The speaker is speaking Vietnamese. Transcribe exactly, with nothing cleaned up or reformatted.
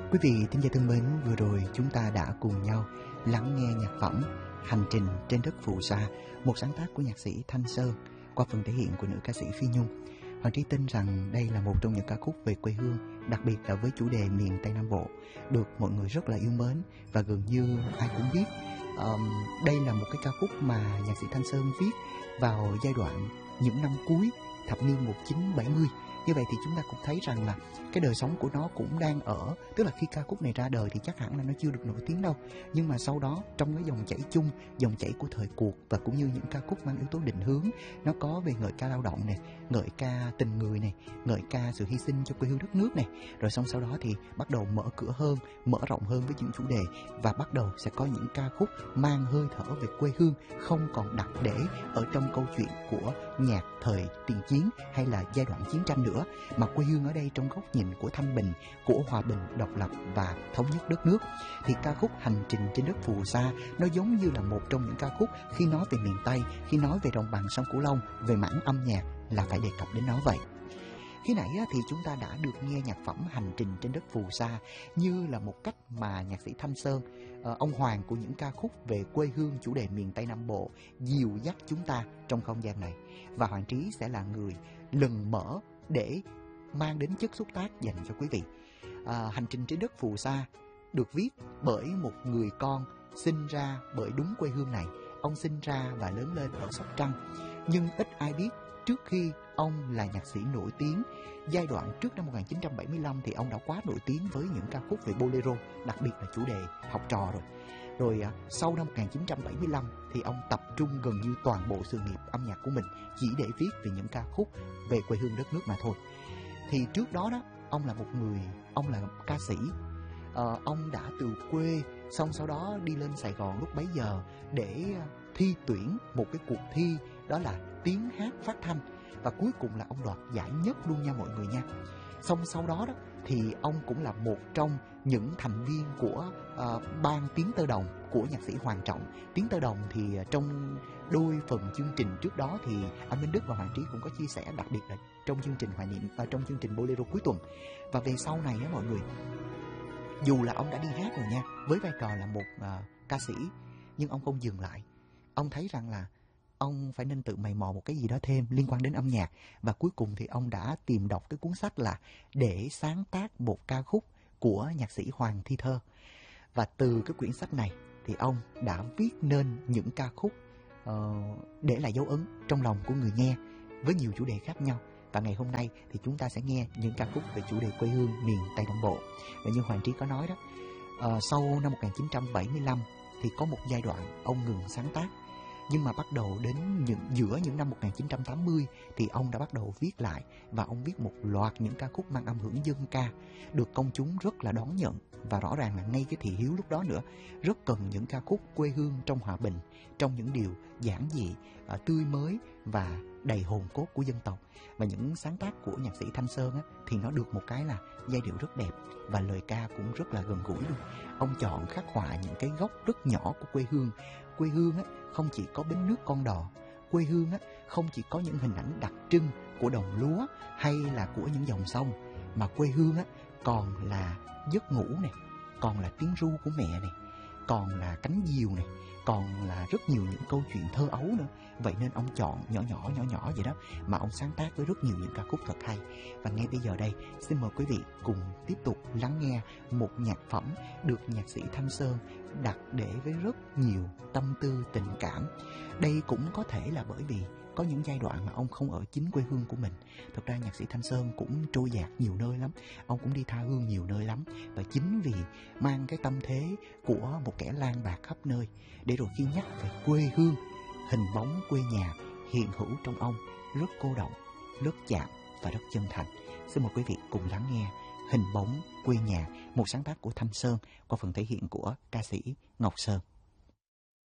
Quý vị thính giả thân mến, vừa rồi chúng ta đã cùng nhau lắng nghe nhạc phẩm Hành trình trên đất phù sa, một sáng tác của nhạc sĩ Thanh Sơn qua phần thể hiện của nữ ca sĩ Phi Nhung. Hoàng Trí tin rằng đây là một trong những ca khúc về quê hương, đặc biệt là với chủ đề miền Tây Nam Bộ, được mọi người rất là yêu mến và gần như ai cũng biết. Um, đây là một cái ca khúc mà nhạc sĩ Thanh Sơn viết vào giai đoạn những năm cuối thập niên một nghìn chín trăm bảy mươi. Như vậy thì chúng ta cũng thấy rằng là cái đời sống của nó cũng đang ở, tức là khi ca khúc này ra đời thì chắc hẳn là nó chưa được nổi tiếng đâu, nhưng mà sau đó trong cái dòng chảy chung, dòng chảy của thời cuộc và cũng như những ca khúc mang yếu tố định hướng, nó có về ngợi ca lao động này, ngợi ca tình người này, ngợi ca sự hy sinh cho quê hương đất nước này, rồi xong sau đó thì bắt đầu mở cửa hơn, mở rộng hơn với những chủ đề và bắt đầu sẽ có những ca khúc mang hơi thở về quê hương, không còn đặt để ở trong câu chuyện của nhạc thời tiền chiến hay là giai đoạn chiến tranh nữa, mà quê hương ở đây trong góc nhìn của thanh bình, của hòa bình, độc lập và thống nhất đất nước. Thì ca khúc Hành trình trên đất phù sa nó giống như là một trong những ca khúc khi nói về miền Tây, khi nói về đồng bằng sông Cửu Long, về mảng âm nhạc là phải đề cập đến nó vậy. Khi nãy thì chúng ta đã được nghe nhạc phẩm Hành trình trên đất phù sa như là một cách mà nhạc sĩ Thanh Sơn, ông hoàng của những ca khúc về quê hương chủ đề miền Tây Nam Bộ, dìu dắt chúng ta trong không gian này. Và Hoàng Trí sẽ là người lần mở để mang đến chất xúc tác dành cho quý vị. À, Hành trình trên đất phù sa được viết bởi một người con sinh ra bởi đúng quê hương này. Ông sinh ra và lớn lên ở Sóc Trăng, nhưng ít ai biết trước khi ông là nhạc sĩ nổi tiếng. Giai đoạn trước năm một nghìn chín trăm bảy mươi lăm thì ông đã quá nổi tiếng với những ca khúc về bolero, đặc biệt là chủ đề học trò rồi. Rồi à, sau năm một nghìn chín trăm bảy mươi lăm thì ông tập trung gần như toàn bộ sự nghiệp âm nhạc của mình chỉ để viết về những ca khúc về quê hương đất nước mà thôi. Thì trước đó đó, ông là một người, ông là ca sĩ. Ờ, ông đã từ quê, xong sau đó đi lên Sài Gòn lúc bấy giờ để thi tuyển một cái cuộc thi, đó là tiếng hát phát thanh. Và cuối cùng là ông đoạt giải nhất luôn nha mọi người nha. Xong sau đó đó thì ông cũng là một trong những thành viên của uh, ban Tiếng Tơ Đồng của nhạc sĩ Hoàng Trọng. Tiếng Tơ Đồng thì trong đôi phần chương trình trước đó thì anh Minh Đức và Hoàng Trí cũng có chia sẻ, đặc biệt là trong chương trình hoài niệm, uh, trong chương trình Bolero cuối tuần. Và về sau này á mọi người, dù là ông đã đi hát rồi nha, với vai trò là một uh, ca sĩ, nhưng ông không dừng lại. Ông thấy rằng là ông phải nên tự mày mò một cái gì đó thêm liên quan đến âm nhạc. Và cuối cùng thì ông đã tìm đọc cái cuốn sách là Để sáng tác một ca khúc của nhạc sĩ Hoàng Thi Thơ. Và từ cái quyển sách này thì ông đã viết nên những ca khúc uh, để lại dấu ấn trong lòng của người nghe với nhiều chủ đề khác nhau. Và ngày hôm nay thì chúng ta sẽ nghe những ca khúc về chủ đề quê hương miền Tây Nam Bộ. Và như Hoàng Trí có nói đó, uh, sau năm một nghìn chín trăm bảy mươi lăm thì có một giai đoạn ông ngừng sáng tác. Nhưng mà bắt đầu đến những, giữa những năm một nghìn chín trăm tám mươi thì ông đã bắt đầu viết lại. Và ông viết một loạt những ca khúc mang âm hưởng dân ca, được công chúng rất là đón nhận. Và rõ ràng là ngay cái thị hiếu lúc đó nữa rất cần những ca khúc quê hương trong hòa bình, trong những điều giản dị, uh, tươi mới và đầy hồn cốt của dân tộc. Và những sáng tác của nhạc sĩ Thanh Sơn á, thì nó được một cái là giai điệu rất đẹp và lời ca cũng rất là gần gũi luôn. Ông chọn khắc họa những cái góc rất nhỏ của quê hương. Quê hương á, không chỉ có bến nước Con Đò, quê hương á, không chỉ có những hình ảnh đặc trưng của đồng lúa hay là của những dòng sông, mà quê hương á, còn là giấc ngủ này, còn là tiếng ru của mẹ này, còn là cánh diều này, còn là rất nhiều những câu chuyện thơ ấu nữa. Vậy nên ông chọn nhỏ nhỏ nhỏ nhỏ vậy đó mà ông sáng tác với rất nhiều những ca khúc thật hay. Và ngay bây giờ đây, xin mời quý vị cùng tiếp tục lắng nghe một nhạc phẩm được nhạc sĩ Thanh Sơn đặt để với rất nhiều tâm tư tình cảm. Đây cũng có thể là bởi vì có những giai đoạn mà ông không ở chính quê hương của mình. Thực ra nhạc sĩ Thanh Sơn cũng trôi dạt nhiều nơi lắm, ông cũng đi tha hương nhiều nơi lắm. Và chính vì mang cái tâm thế của một kẻ lang bạc khắp nơi, để rồi khi nhắc về quê hương, hình bóng quê nhà hiện hữu trong ông rất cô đọng, rất chạm và rất chân thành. Xin mời quý vị cùng lắng nghe Hình bóng quê nhà, một sáng tác của Thanh Sơn qua phần thể hiện của ca sĩ Ngọc Sơn.